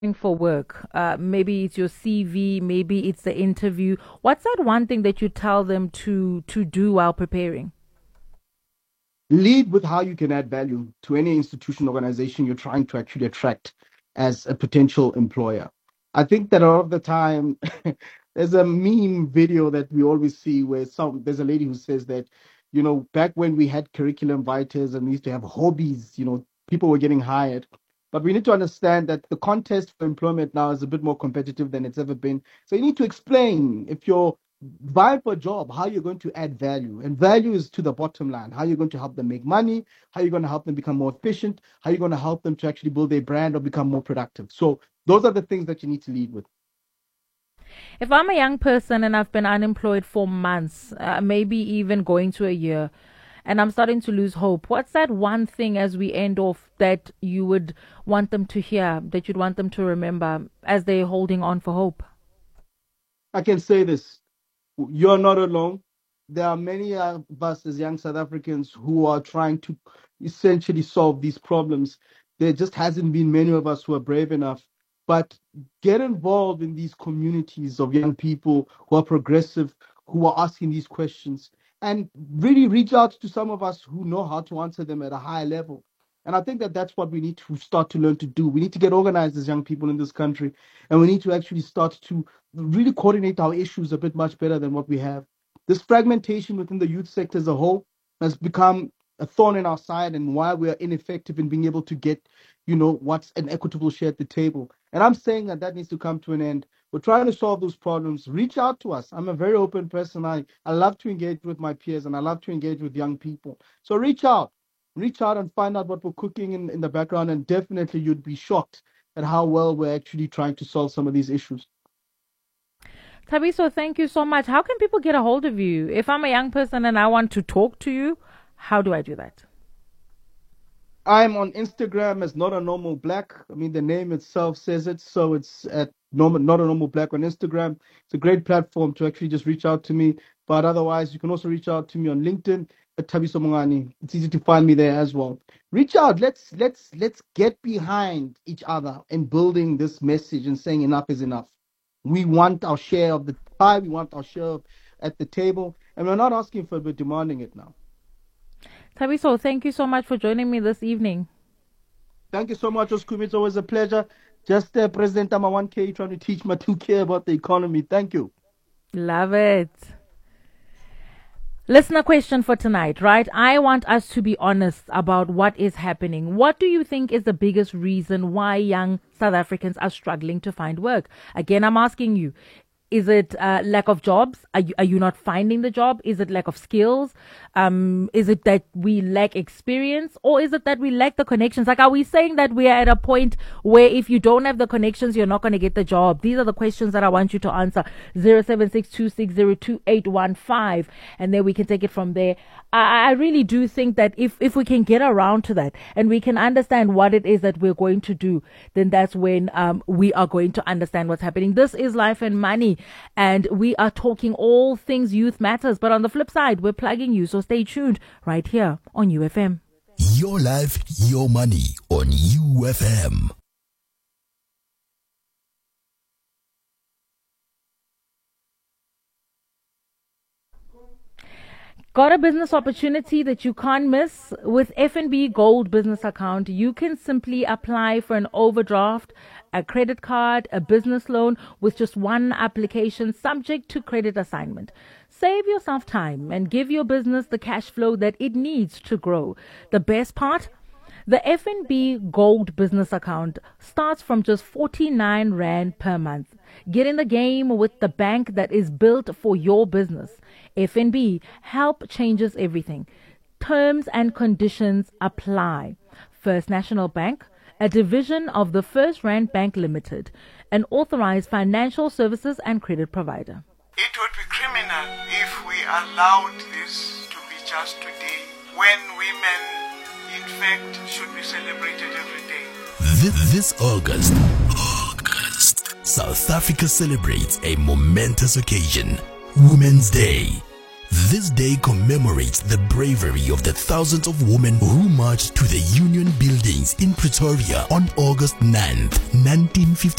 for work, maybe it's your CV, maybe it's the interview, what's that one thing that you tell them to do while preparing? Lead with how you can add value to any institution organization you're trying to actually attract as a potential employer. I think that a lot of the time there's a meme video that we always see where there's a lady who says that, back when we had curriculum vitae and we used to have hobbies, people were getting hired. But we need to understand that the contest for employment now is a bit more competitive than it's ever been. So you need to explain, if you're vying for a job, how you're going to add value. And value is to the bottom line. How you're going to help them make money, how you're going to help them become more efficient, how you're going to help them to actually build their brand or become more productive. So those are the things that you need to lead with. If I'm a young person and I've been unemployed for months, maybe even going to a year, and I'm starting to lose hope, what's that one thing as we end off that you would want them to hear, that you'd want them to remember as they're holding on for hope? I can say this: you're not alone. There are many of us as young South Africans who are trying to essentially solve these problems. There just hasn't been many of us who are brave enough. But get involved in these communities of young people who are progressive, who are asking these questions, and really reach out to some of us who know how to answer them at a high level. And I think that that's what we need to start to learn to do. We need to get organized as young people in this country, and we need to actually start to really coordinate our issues a bit much better than what we have. This fragmentation within the youth sector as a whole has become a thorn in our side and why we are ineffective in being able to get, what's an equitable share at the table. And I'm saying that that needs to come to an end. We're trying to solve those problems. Reach out to us. I'm a very open person. I love to engage with my peers and I love to engage with young people. So reach out. Reach out and find out what we're cooking in the background, and definitely you'd be shocked at how well we're actually trying to solve some of these issues. Tabiso, thank you so much. How can people get a hold of you? If I'm a young person and I want to talk to you, how do I do that? I'm on Instagram as Not a Normal Black. I mean, the name itself says it. So it's at Not a Normal Black on Instagram. It's a great platform to actually just reach out to me. But otherwise, you can also reach out to me on LinkedIn at Tabiso Mongani. It's easy to find me there as well. Reach out. Let's get behind each other in building this message and saying enough is enough. We want our share of the pie. We want our share at the table, and we're not asking for it, we're demanding it now. Tabiso, thank you so much for joining me this evening. Thank you so much, Oskumi. It's always a pleasure. Just President I'm a 1K trying to teach my 2K about the economy. Thank you. Love it. Listener question for tonight, right? I want us to be honest about what is happening. What do you think is the biggest reason why young South Africans are struggling to find work? Again, I'm asking you. Is it lack of jobs? Are you not finding the job? Is it lack of skills? Is it that we lack experience? Or is it that we lack the connections? Like, are we saying that we are at a point where if you don't have the connections, you're not going to get the job? These are the questions that I want you to answer. 0762602815. And then we can take it from there. I really do think that if we can get around to that and we can understand what it is that we're going to do, then that's when we are going to understand what's happening. This is Life and Money, and we are talking all things Youth Matters. But on the flip side, we're plugging you. So stay tuned right here on UFM. Your life, your money on UFM. Got a business opportunity that you can't miss? With FNB Gold Business Account, you can simply apply for an overdraft, a credit card, a business loan with just one application subject to credit assignment. Save yourself time and give your business the cash flow that it needs to grow. The best part? The FNB Gold Business Account starts from just 49 Rand per month. Get in the game with the bank that is built for your business. FNB, help changes everything. Terms and conditions apply. First National Bank, a division of the First Rand Bank Limited, an authorized financial services and credit provider. It would be criminal if we allowed this to be just today, when women in fact should be celebrated every day. This August, South Africa celebrates a momentous occasion, Women's Day. This day commemorates the bravery of the thousands of women who marched to the Union Buildings in Pretoria on August 9th, 1950.